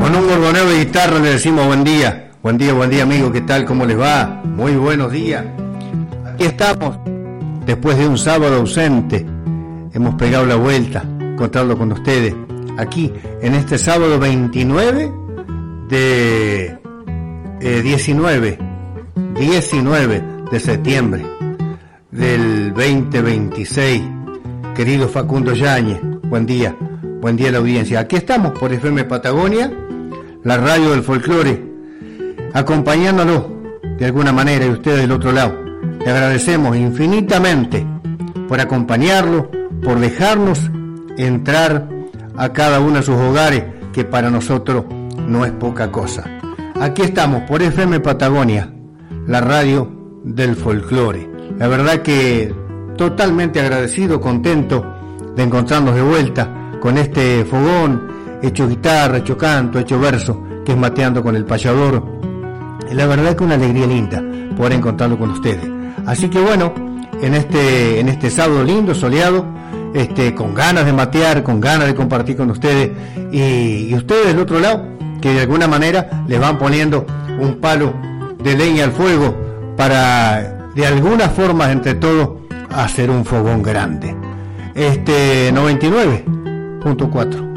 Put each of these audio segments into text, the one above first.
Con un gorgoneo de guitarra le decimos buen día. Buen día amigo, ¿qué tal? ¿Cómo les va? Muy buenos días. Aquí estamos, después de un sábado ausente. Hemos pegado la vuelta, encontrarlo con ustedes. Aquí, en este sábado 29 de 19 de septiembre del 2026. Querido Facundo Yáñez, buen día a la audiencia. Aquí estamos por FM Patagonia, la radio del folclore, acompañándolo de alguna manera, y ustedes del otro lado. Le agradecemos infinitamente por acompañarlo, por dejarnos entrar a cada uno de sus hogares, que para nosotros no es poca cosa. Aquí estamos por FM Patagonia, la radio del folclore. La verdad que totalmente agradecido, contento de encontrarnos de vuelta con este fogón, hecho guitarra, hecho canto, hecho verso, que es Mateando con el Payador. La verdad que una alegría linda poder encontrarlo con ustedes. Así que bueno, en este sábado lindo, soleado, con ganas de matear, con ganas de compartir con ustedes, y ustedes del otro lado, que de alguna manera les van poniendo un palo de leña al fuego para de alguna forma entre todos hacer un fogón grande. 99.4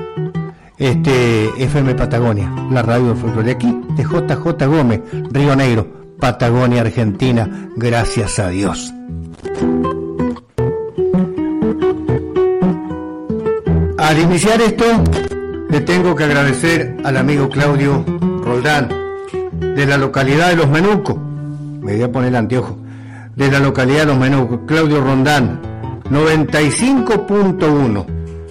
FM Patagonia, la radio del folclore, aquí de JJ Gómez, Río Negro, Patagonia, Argentina, gracias a Dios. Al iniciar esto, le tengo que agradecer al amigo Claudio Roldán, de la localidad de Los Menucos. Me voy a poner el anteojo. De la localidad de Los Menucos, Claudio Roldán, 95.1,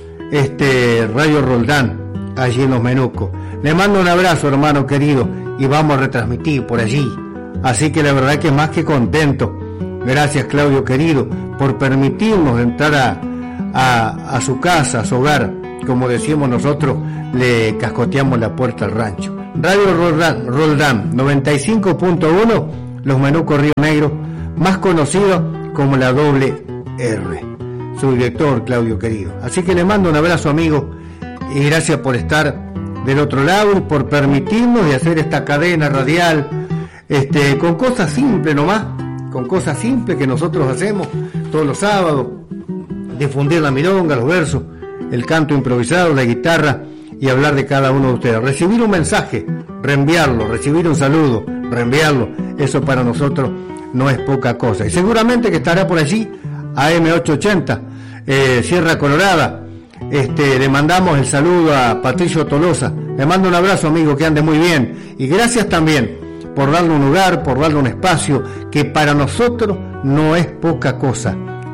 Radio Roldán, allí en Los Menucos. Le mando un abrazo, hermano querido, y vamos a retransmitir por allí. Así que la verdad que más que contento. Gracias, Claudio querido, por permitirnos entrar a su casa, a su hogar. Como decimos nosotros, le cascoteamos la puerta al rancho. Radio Roldán 95.1, Los Menucos, Río Negro, más conocido como la doble R. Su director, Claudio querido. Así que le mando un abrazo, amigo, y gracias por estar del otro lado y por permitirnos de hacer esta cadena radial, con cosas simples nomás, con cosas simples que nosotros hacemos todos los sábados, difundir la milonga, los versos, el canto improvisado, la guitarra, y hablar de cada uno de ustedes. Recibir un mensaje, reenviarlo, recibir un saludo, reenviarlo, eso para nosotros no es poca cosa. Y seguramente que estará por allí AM880, Sierra Colorada. Le mandamos el saludo a Patricio Tolosa. Le mando un abrazo, amigo, que ande muy bien. Y gracias también por darle un lugar, por darle un espacio que para nosotros no es poca cosa.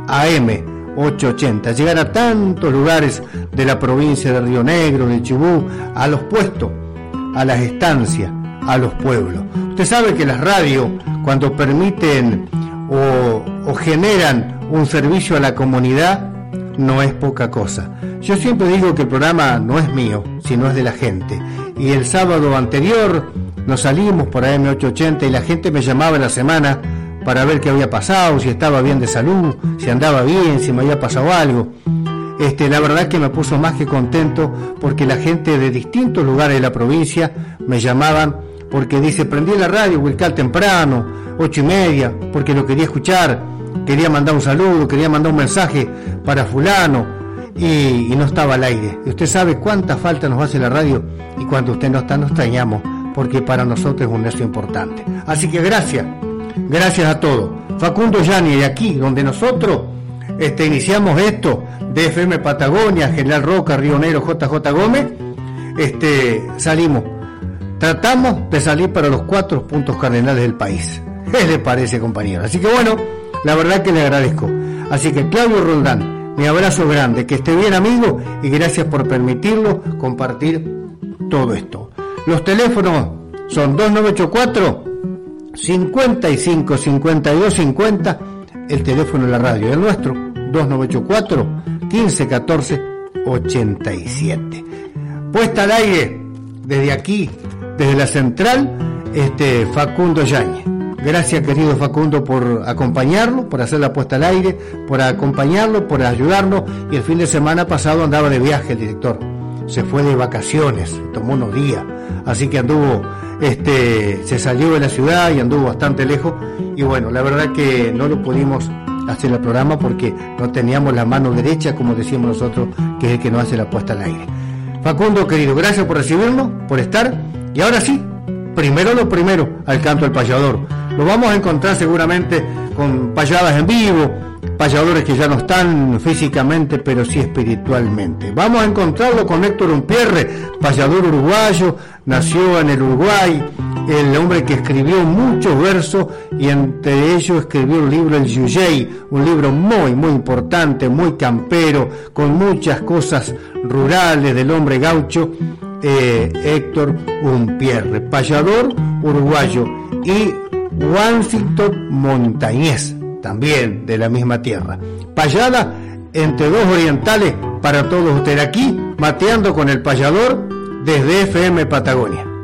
AM880, llegar a tantos lugares de la provincia de Río Negro, de Chubut, a los puestos, a las estancias, a los pueblos. Usted sabe que las radios, cuando permiten o generan un servicio a la comunidad, no es poca cosa. Yo siempre digo que el programa no es mío, sino es de la gente. Y el sábado anterior nos salimos por AM880 y la gente me llamaba en la semana para ver qué había pasado, si estaba bien de salud, si andaba bien, si me había pasado algo. La verdad es que me puso más que contento, porque la gente de distintos lugares de la provincia me llamaban porque dice, prendí la radio, Wilcal, temprano, 8:30, porque lo quería escuchar, quería mandar un saludo, quería mandar un mensaje para fulano, y no estaba al aire. Y usted sabe cuánta falta nos hace la radio, y cuando usted no está, nos extrañamos, porque para nosotros es un negocio importante. Así que gracias a todos. Facundo Yáñez, de aquí, donde nosotros iniciamos esto, de FM Patagonia, General Roca, Río Negro, JJ Gómez, salimos. Tratamos de salir para los 4 puntos cardinales del país. ¿Qué le parece, compañero? Así que bueno, la verdad que le agradezco. Así que Claudio Roldán, mi abrazo grande, que esté bien, amigo, y gracias por permitirlo compartir todo esto. Los teléfonos son 2984 55 52 50, el teléfono de la radio, el nuestro 2984 15 14 87. Puesta al aire desde aquí, desde la central, Facundo Yáñez. Gracias, querido Facundo, por acompañarlo, por hacer la puesta al aire, por acompañarlo, por ayudarnos. Y el fin de semana pasado andaba de viaje el director. se fue de vacaciones, tomó unos días, así que anduvo, se salió de la ciudad y anduvo bastante lejos, y bueno, la verdad que no lo pudimos hacer el programa porque no teníamos la mano derecha, como decimos nosotros, que es el que nos hace la puesta al aire. Facundo, querido, gracias por recibirnos, por estar, y ahora sí, primero lo primero, al canto del payador. Lo vamos a encontrar seguramente con payadas en vivo, payadores que ya no están físicamente, pero sí espiritualmente. Vamos a encontrarlo con Héctor Umpierre, payador uruguayo, nació en el Uruguay, el hombre que escribió muchos versos, y entre ellos escribió un libro, el Yuyey, un libro muy, muy importante, muy campero, con muchas cosas rurales del hombre gaucho, Héctor Umpierre, payador uruguayo, y Washington Montañés, también de la misma tierra. Payada entre dos orientales para todos ustedes, aquí mateando con el payador desde FM Patagonia.